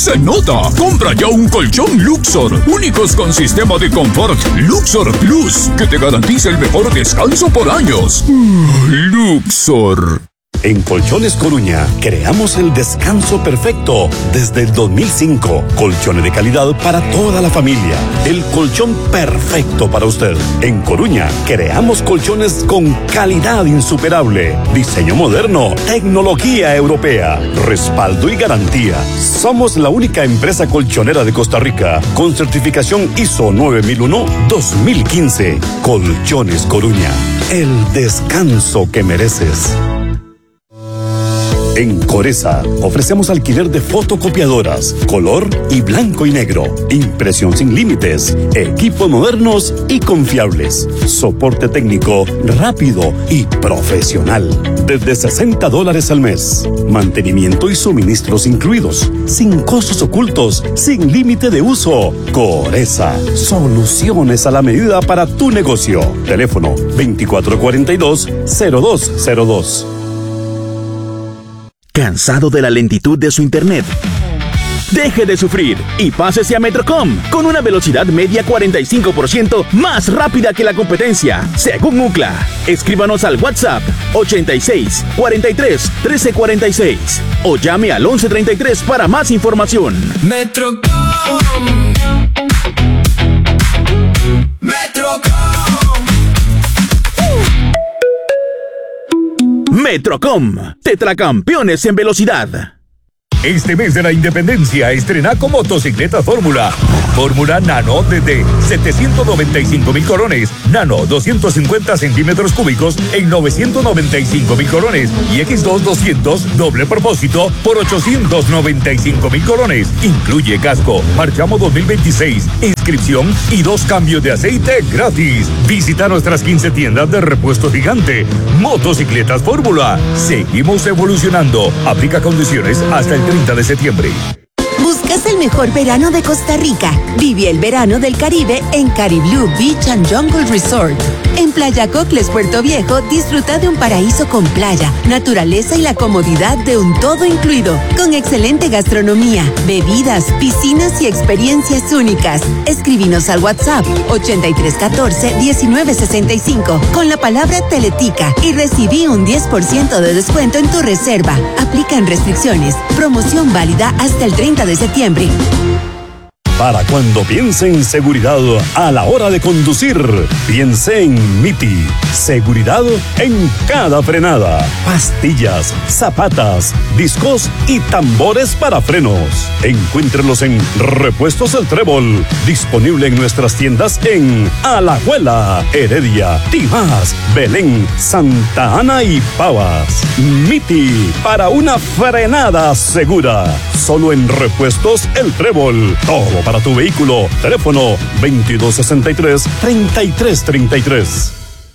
Se nota. Compra ya un colchón Luxor, únicos con sistema de confort Luxor Plus, que te garantiza el mejor descanso por años. Luxor. En Colchones Coruña creamos el descanso perfecto desde el 2005. Colchones de calidad para toda la familia. El colchón perfecto para usted. En Coruña creamos colchones con calidad insuperable, diseño moderno, tecnología europea, respaldo y garantía. Somos la única empresa colchonera de Costa Rica con certificación ISO 9001-2015. Colchones Coruña. El descanso que mereces. En Coresa ofrecemos alquiler de fotocopiadoras, color y blanco y negro, impresión sin límites, equipos modernos y confiables, soporte técnico rápido y profesional, desde $60 al mes, mantenimiento y suministros incluidos, sin costos ocultos, sin límite de uso. Coresa, soluciones a la medida para tu negocio. Teléfono 2442-0202. ¿Cansado de la lentitud de su internet? Deje de sufrir y pásese a Metrocom con una velocidad media 45% más rápida que la competencia, según UCLA. Escríbanos al WhatsApp 86 43 13 46 o llame al 1133 para más información. Metrocom. Metrocom, tetracampeones en velocidad. Este mes de la Independencia estrena con motocicleta Fórmula Nano desde 795,000 colones, Nano 250 centímetros cúbicos en 995,000 colones y X2 200 doble propósito por 895,000 colones. Incluye casco, marchamo 2026, inscripción y 2 cambios de aceite gratis. Visita nuestras 15 tiendas de repuesto gigante. Motocicletas Fórmula. Seguimos evolucionando. Aplica condiciones hasta el 30 de septiembre. ¿Buscas el mejor verano de Costa Rica? Vive el verano del Caribe en Cariblue Beach and Jungle Resort. En Playa Cocles, Puerto Viejo, disfruta de un paraíso con playa, naturaleza y la comodidad de un todo incluido, con excelente gastronomía, bebidas, piscinas y experiencias únicas. Escríbenos al WhatsApp 8314-1965 con la palabra Teletica y recibí un 10% de descuento en tu reserva. Aplican restricciones. Promoción válida hasta el 30 de septiembre. Para cuando piense en seguridad a la hora de conducir, piense en MIPI. Seguridad en cada frenada. Pastillas, zapatas, discos y tambores para frenos. Encuéntrelos en Repuestos El Trébol. Disponible en nuestras tiendas en Alajuela, Heredia, Tibás, Belén, Santa Ana y Pavas. MIPI, para una frenada segura. Solo en Repuestos El Trébol. Todo para tu vehículo. Teléfono 2263-3333.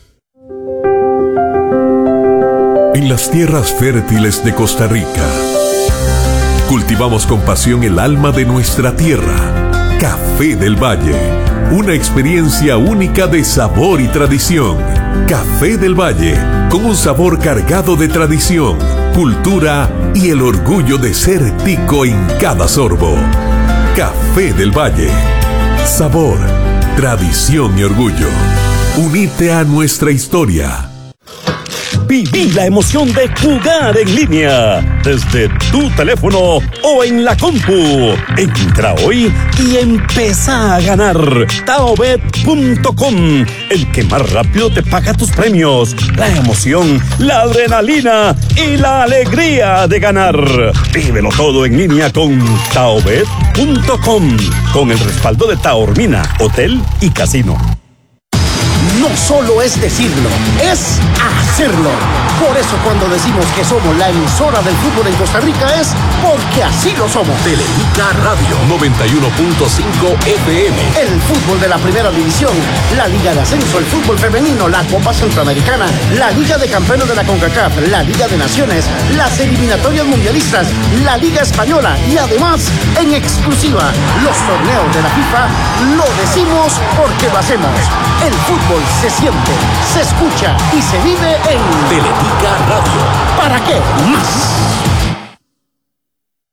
En las tierras fértiles de Costa Rica, cultivamos con pasión el alma de nuestra tierra. Café del Valle, una experiencia única de sabor y tradición. Café del Valle, con un sabor cargado de tradición, cultura y el orgullo de ser tico en cada sorbo. Café del Valle. Sabor, tradición y orgullo. Unite a nuestra historia. Viví la emoción de jugar en línea desde tu teléfono o en la compu. Entra hoy y empezá a ganar. Taobet.com, el que más rápido te paga tus premios. La emoción, la adrenalina y la alegría de ganar. Vívelo todo en línea con Taobet.com, con el respaldo de Taormina, Hotel y Casino. No solo es decirlo, es hacerlo. Por eso cuando decimos que somos la emisora del fútbol en Costa Rica es porque así lo somos. Teletica Radio 91.5 FM. El fútbol de la primera división, la Liga de Ascenso, el fútbol femenino, la Copa Centroamericana, la Liga de Campeones de la CONCACAF, la Liga de Naciones, las eliminatorias mundialistas, la Liga Española y además, en exclusiva, los torneos de la FIFA. Lo decimos porque lo hacemos. El fútbol se siente, se escucha y se vive en Teletica Radio. ¿Para qué más?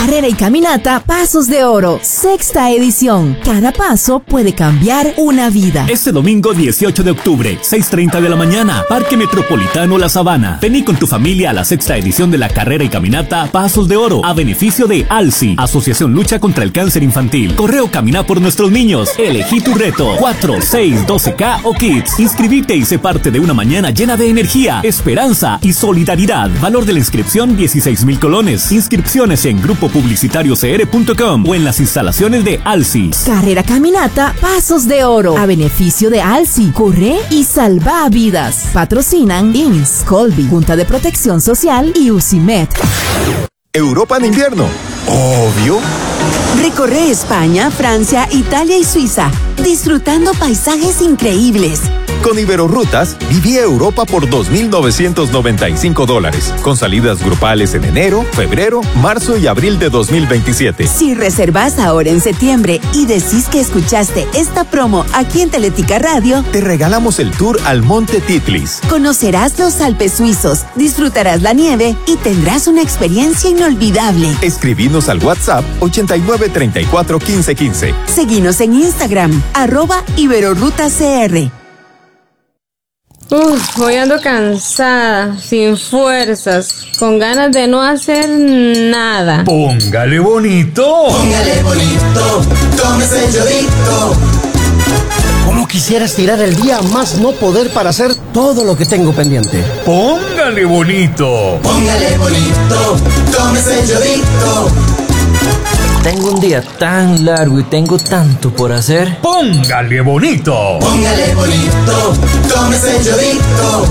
Carrera y caminata Pasos de Oro, 6ª edición. Cada paso puede cambiar una vida. Este domingo 18 de octubre, 6:30 de la mañana, Parque Metropolitano La Sabana. Vení con tu familia a la 6ª edición de la Carrera y caminata Pasos de Oro, a beneficio de ALSI, Asociación Lucha contra el Cáncer Infantil. Corre o camina por nuestros niños. Elegí tu reto, 4, 6, 12K o Kids. Inscribite y sé parte de una mañana llena de energía, esperanza y solidaridad. Valor de la inscripción 16,000 colones. Inscripciones en grupopublicitariocr.com o en las instalaciones de ALSI. Carrera caminata Pasos de Oro, a beneficio de ALSI. Corre y salva vidas. Patrocinan INS, Colby, Junta de Protección Social y UCIMED. Europa en invierno, obvio. Recorre España, Francia, Italia y Suiza, disfrutando paisajes increíbles. Con Iberorrutas, viví Europa por $2,995, con salidas grupales en enero, febrero, marzo y abril de 2027. Si reservas ahora en septiembre y decís que escuchaste esta promo aquí en Teletica Radio, te regalamos el tour al Monte Titlis. Conocerás los Alpes suizos, disfrutarás la nieve y tendrás una experiencia inolvidable. Escribinos al WhatsApp 89341515. Seguinos en Instagram, @IberorrutaCR. Hoy ando cansada, sin fuerzas, con ganas de no hacer nada. Póngale bonito. Póngale bonito, tómese el yodito. ¿Cómo quisieras tirar el día más no poder para hacer todo lo que tengo pendiente? Póngale bonito. Póngale bonito, tómese el yodito. Tengo un día tan largo y tengo tanto por hacer. Póngale bonito. Póngale bonito, tómese el yodito.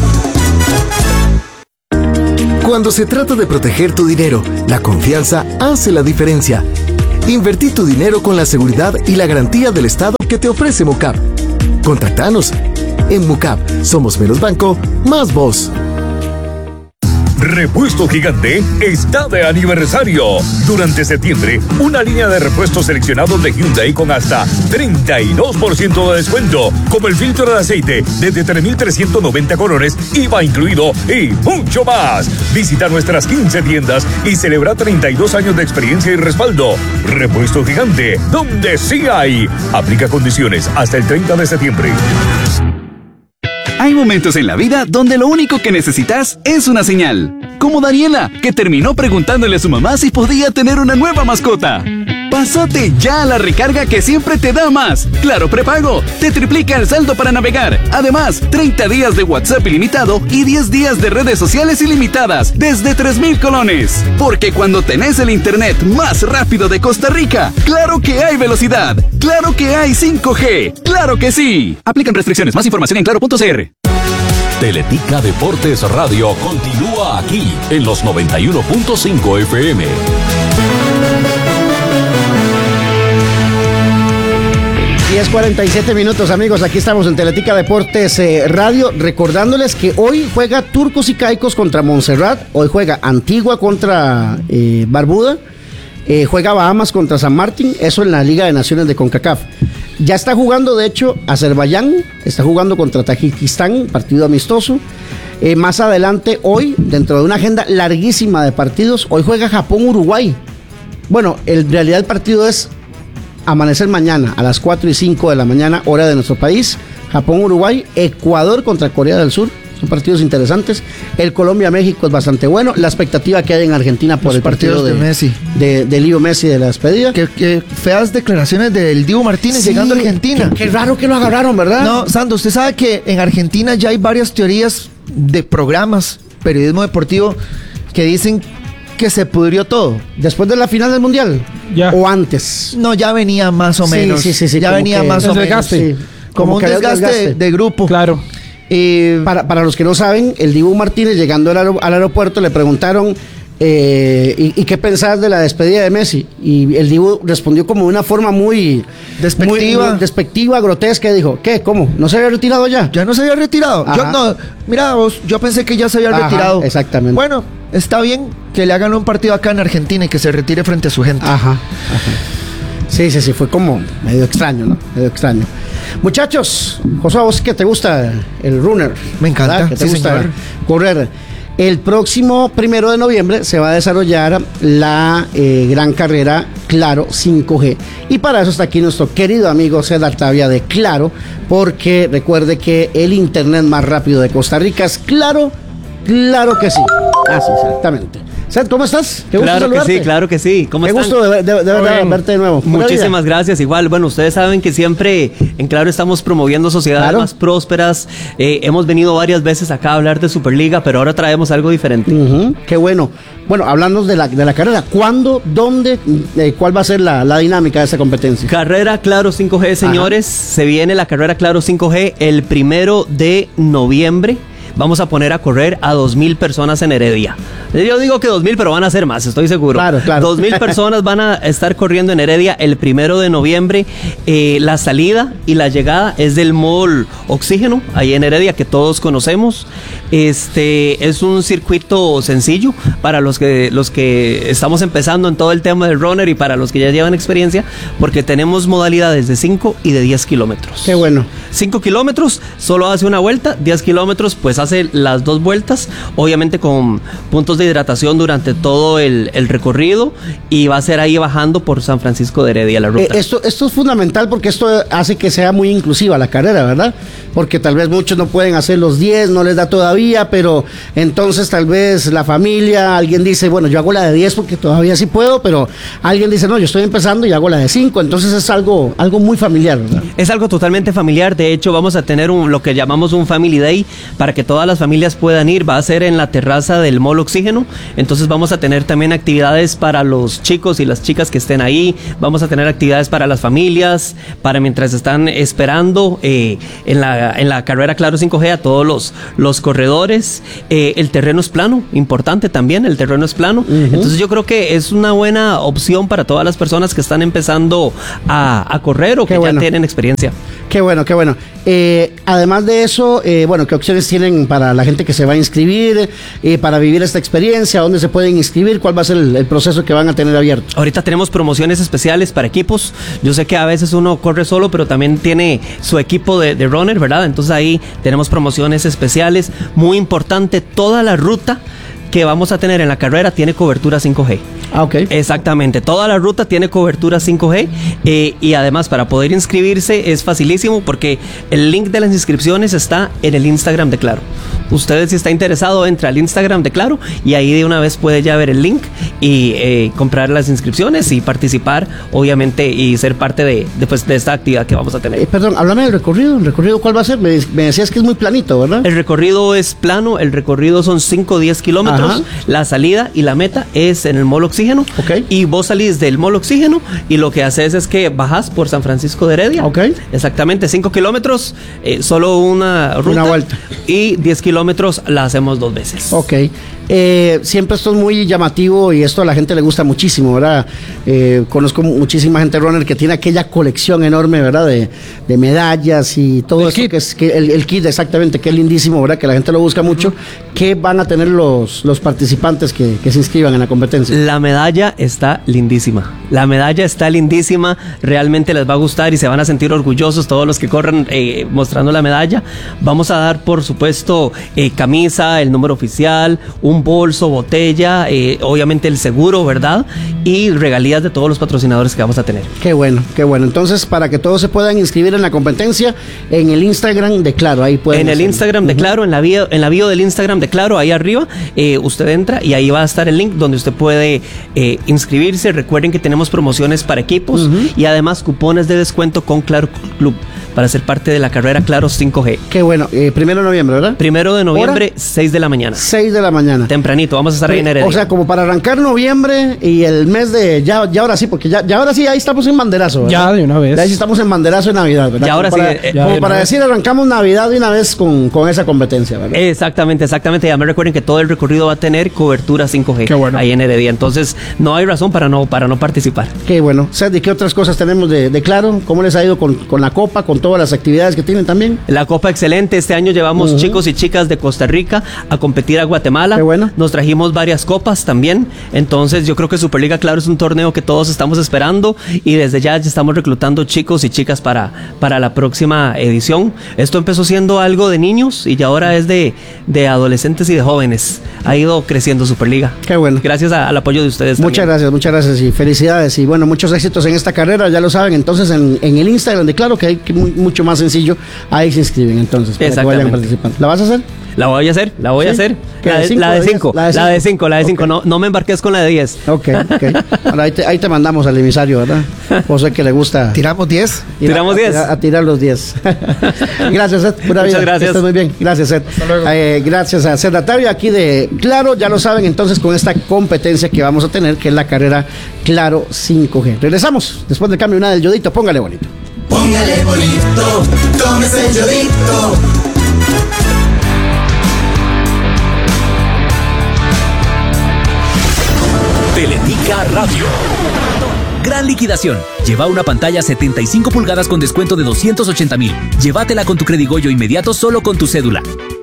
Cuando se trata de proteger tu dinero, la confianza hace la diferencia. Invertí tu dinero con la seguridad y la garantía del Estado que te ofrece MUCAP. Contactanos. En MUCAP somos menos banco, más voz. Repuesto Gigante está de aniversario. Durante septiembre, una línea de repuestos seleccionados de Hyundai con hasta 32% de descuento, como el filtro de aceite desde 3,390 colones, IVA incluido y mucho más. Visita nuestras 15 tiendas y celebra 32 años de experiencia y respaldo. Repuesto Gigante, donde sí hay. Aplica condiciones hasta el 30 de septiembre. Hay momentos en la vida donde lo único que necesitas es una señal. Como Daniela, que terminó preguntándole a su mamá si podía tener una nueva mascota. Pásate ya a la recarga que siempre te da más. Claro Prepago, te triplica el saldo para navegar. Además, 30 días de WhatsApp ilimitado y 10 días de redes sociales ilimitadas desde 3,000 colones. Porque cuando tenés el internet más rápido de Costa Rica, claro que hay velocidad. Claro que hay 5G. Claro que sí. Aplican restricciones. Más información en claro.cr. Teletica Deportes Radio continúa aquí en los 91.5 FM. 10:47 minutos, amigos. Aquí estamos en Teletica Deportes Radio, recordándoles que hoy juega Turcos y Caicos contra Montserrat, hoy juega Antigua contra Barbuda, juega Bahamas contra San Martín, eso en la Liga de Naciones de CONCACAF. Ya está jugando, de hecho, Azerbaiyán, está jugando contra Tayikistán, partido amistoso. Más adelante, hoy, dentro de una agenda larguísima de partidos, hoy juega Japón-Uruguay. Bueno, en realidad el partido es amanecer mañana a las 4:05 de la mañana, hora de nuestro país. Japón-Uruguay, Ecuador contra Corea del Sur. Son partidos interesantes. El Colombia-México es bastante bueno. La expectativa que hay en Argentina por el partido de Messi. De Leo Messi de la despedida. Qué feas declaraciones del Dibu Martínez llegando a Argentina. Qué raro que lo agarraron, ¿verdad? No, Sandro, usted sabe que en Argentina ya hay varias teorías de programas, periodismo deportivo, que dicen que se pudrió todo. ¿Después de la final del Mundial? Ya. ¿O antes? No, ya venía más o menos. Sí, ya venía más o menos. Sí. Como un desgaste de grupo. Claro. Para los que no saben, el Dibu Martínez, llegando al aeropuerto, le preguntaron ¿y qué pensás de la despedida de Messi? Y el Dibu respondió como de una forma muy despectiva, grotesca, y dijo, ¿qué? ¿Cómo? ¿No se había retirado ya? Ya no se había retirado. Yo pensé que ya se había retirado. Exactamente. Bueno, está bien que le hagan un partido acá en Argentina y que se retire frente a su gente. Sí, fue como medio extraño, ¿no? Medio extraño. Muchachos, José, ¿a vos qué te gusta el runner? Me encanta. ¿Qué te gusta correr? El próximo 1 de noviembre se va a desarrollar la gran carrera Claro 5G. Y para eso está aquí nuestro querido amigo Ced Artavia de Claro, porque recuerde que el internet más rápido de Costa Rica es Claro. Claro que sí. Así, exactamente. Ced, ¿cómo estás? Qué gusto saludarte. Claro que sí. ¿Cómo están? Qué gusto de verte de nuevo. Muchísimas gracias. Igual, bueno, ustedes saben que siempre en Claro estamos promoviendo sociedades más prósperas. Hemos venido varias veces acá a hablar de Superliga, pero ahora traemos algo diferente. Qué bueno. Bueno, hablando de la carrera, ¿cuándo, dónde, cuál va a ser la dinámica de esta competencia? Carrera Claro 5G, señores. Se viene la carrera Claro 5G el 1 de noviembre. Vamos a poner a correr a 2,000 personas en Heredia. Yo digo que 2,000, pero van a ser más, estoy seguro. Claro. 2,000 personas van a estar corriendo en Heredia el 1 de noviembre. La salida y la llegada es del Mall Oxígeno, ahí en Heredia, que todos conocemos. Es un circuito sencillo para los que estamos empezando en todo el tema del runner y para los que ya llevan experiencia, porque tenemos modalidades de 5 y de 10 kilómetros. Qué bueno. 5 kilómetros, solo hace una vuelta. 10 kilómetros, pues hace las 2 vueltas, obviamente con puntos de hidratación durante todo el recorrido, y va a ser ahí bajando por San Francisco de Heredia la ruta. Esto es fundamental porque esto hace que sea muy inclusiva la carrera, ¿verdad? Porque tal vez muchos no pueden hacer los 10, no les da todavía, pero entonces tal vez la familia, alguien dice, bueno, yo hago la de 10 porque todavía sí puedo, pero alguien dice, no, yo estoy empezando y hago la de 5, entonces es algo muy familiar, ¿verdad? Es algo totalmente familiar. De hecho, vamos a tener lo que llamamos un Family Day para que todas las familias puedan ir. Va a ser en la terraza del Mall Oxígeno, entonces vamos a tener también actividades para los chicos y las chicas que estén ahí. Vamos a tener actividades para las familias, para mientras están esperando en la carrera Claro 5G a todos los corredores. El terreno es plano, importante también, el terreno es plano. Entonces yo creo que es una buena opción para todas las personas que están empezando a correr o que ya tienen experiencia. Qué bueno. Además de eso, ¿qué opciones tienen para la gente que se va a inscribir, para vivir esta experiencia? ¿Dónde se pueden inscribir? ¿Cuál va a ser el proceso que van a tener abierto? Ahorita tenemos promociones especiales para equipos. Yo sé que a veces uno corre solo, pero también tiene su equipo de runner, ¿verdad? Entonces ahí tenemos promociones especiales. Muy importante, toda la ruta que vamos a tener en la carrera tiene cobertura 5G. Ah, ok. Exactamente, toda la ruta tiene cobertura 5G, y además para poder inscribirse es facilísimo porque el link de las inscripciones está en el Instagram de Claro. Usted, si está interesado, entra al Instagram de Claro y ahí de una vez puede ya ver el link y comprar las inscripciones y participar, obviamente, y ser parte de esta actividad que vamos a tener. Perdón, háblame del recorrido. ¿El recorrido cuál va a ser? Me decías que es muy planito, ¿verdad? El recorrido es plano, el recorrido son 5 o 10 kilómetros. Ajá. La salida y la meta es en el Mall Oxígeno. Okay. Y vos salís del Mall Oxígeno y lo que haces es que bajas por San Francisco de Heredia. Okay. Exactamente, 5 kilómetros, solo una ruta. Una vuelta. Y 10 kilómetros la hacemos 2 veces. Ok. Siempre esto es muy llamativo y esto a la gente le gusta muchísimo, ¿verdad? Conozco muchísima gente runner que tiene aquella colección enorme, ¿verdad? De medallas y todo eso, que es el kit, exactamente, que es lindísimo, ¿verdad? Que la gente lo busca mucho. ¿Qué van a tener los participantes que se inscriban en la competencia? La medalla está lindísima. La medalla está lindísima. Realmente les va a gustar y se van a sentir orgullosos todos los que corren mostrando la medalla. Vamos a dar, por supuesto, camisa, el número oficial, un bolso, botella, obviamente el seguro, ¿verdad? Y regalías de todos los patrocinadores que vamos a tener. Qué bueno, qué bueno. Entonces, para que todos se puedan inscribir en la competencia, en el Instagram de Claro, ahí pueden. En el Instagram de Claro, en la bio del Instagram de Claro, ahí arriba, usted entra y ahí va a estar el link donde usted puede inscribirse. Recuerden que tenemos promociones para equipos y además cupones de descuento con Claro Club para ser parte de la carrera Claro 5G. Qué bueno. 1 de noviembre, ¿verdad? 1 de noviembre, ¿hora? 6 de la mañana. 6 de la mañana. Tempranito, vamos a estar ahí en Heredia. O sea, como para arrancar noviembre y el mes de... Ya ahora sí, porque ya ahora sí, ahí estamos en banderazo, ¿verdad? Ya, de una vez. Ya sí estamos en banderazo de Navidad, ¿verdad? Ya ahora como para decir, arrancamos Navidad de una vez con esa competencia, ¿verdad? Exactamente. Ya me recuerden que todo el recorrido va a tener cobertura 5G. Qué bueno. Ahí en Heredia. Entonces, no hay razón para no participar. Qué bueno. Seth, ¿y qué otras cosas tenemos de Claro? ¿Cómo les ha ido con la Copa, con con todas las actividades que tienen también. La Copa excelente, este año llevamos chicos y chicas de Costa Rica a competir a Guatemala. Qué bueno. Nos trajimos varias copas también, entonces yo creo que Superliga Claro es un torneo que todos estamos esperando y desde ya estamos reclutando chicos y chicas para la próxima edición. Esto empezó siendo algo de niños y ya ahora es de adolescentes y de jóvenes. Ha ido creciendo Superliga. Qué bueno. Gracias al apoyo de ustedes. Muchas gracias y felicidades y bueno, muchos éxitos en esta carrera, ya lo saben, entonces en el Instagram de Claro, que hay mucho más sencillo, ahí se inscriben entonces para que vayan participando. ¿La vas a hacer? La voy a hacer. La de 5. La de 5. No me embarques con la de 10. Ok. Ahora ahí te mandamos al emisario, ¿verdad? José que le gusta. ¿Tiramos 10? Tiramos 10. A tirar los 10. Gracias, Seth. Muchas gracias. Estás muy bien. Gracias, Seth. Gracias a Seth Atavia aquí de Claro. Ya lo saben entonces con esta competencia que vamos a tener, que es la carrera Claro 5G. Regresamos después del cambio una del Yodito. Póngale bonito. Póngale bonito, tómese el Yodito. Teletica Radio. Gran liquidación. Lleva una pantalla 75 pulgadas con descuento de 280,000. Llévatela con tu Credigoyo inmediato solo con tu cédula.